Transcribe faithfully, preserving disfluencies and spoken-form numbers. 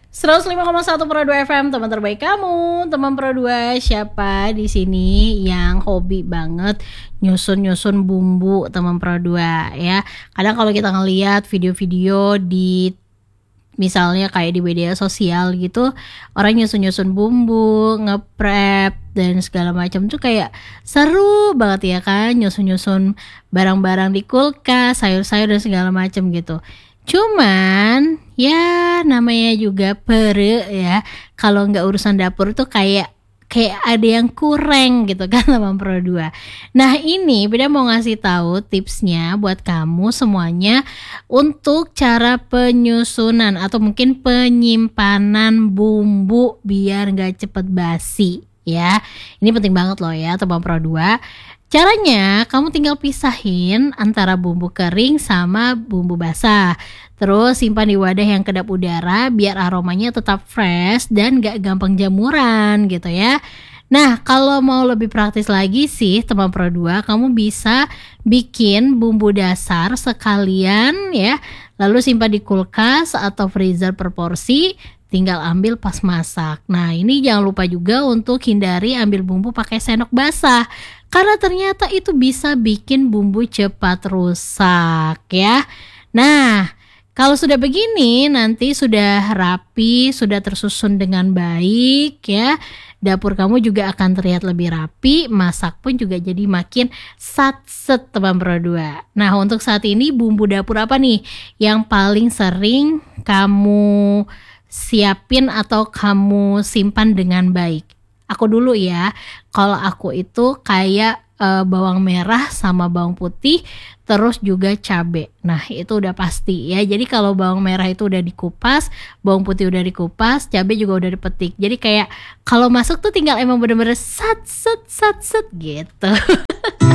seratus lima koma satu Pro dua F M, teman terbaik kamu. Teman Pro dua, siapa di sini yang hobi banget nyusun-nyusun bumbu, teman Pro dua ya. Kadang kalau kita ngelihat video-video di misalnya kayak di media sosial gitu, orang nyusun-nyusun bumbu, nge-prep dan segala macam tuh kayak seru banget ya kan, nyusun-nyusun barang-barang di kulkas, sayur-sayur dan segala macam gitu. Cuman ya namanya juga pere ya, kalau nggak urusan dapur tuh kayak kayak ada yang kurang gitu kan sama Pro dua. Nah ini Beda mau ngasih tahu tipsnya buat kamu semuanya untuk cara penyusunan atau mungkin penyimpanan bumbu biar nggak cepet basi ya. Ini penting banget loh ya teman Pro dua. Caranya kamu tinggal pisahin antara bumbu kering sama bumbu basah. Terus simpan di wadah yang kedap udara biar aromanya tetap fresh dan gak gampang jamuran gitu ya. Nah kalau mau lebih praktis lagi sih teman Pro dua, kamu bisa bikin bumbu dasar sekalian ya, lalu simpan di kulkas atau freezer per porsi, tinggal ambil pas masak. Nah ini jangan lupa juga untuk hindari ambil bumbu pakai sendok basah, karena ternyata itu bisa bikin bumbu cepat rusak ya. Nah kalau sudah begini nanti sudah rapi, sudah tersusun dengan baik ya. Dapur kamu juga akan terlihat lebih rapi, masak pun juga jadi makin satset teman Pro dua. Nah untuk saat ini bumbu dapur apa nih yang paling sering kamu siapin atau kamu simpan dengan baik? Aku dulu ya, kalau aku itu kayak e, bawang merah sama bawang putih, terus juga cabai. Nah itu udah pasti ya. Jadi kalau bawang merah itu udah dikupas, bawang putih udah dikupas, cabai juga udah dipetik. Jadi kayak kalau masuk tuh tinggal emang bener-bener sat set sat set gitu.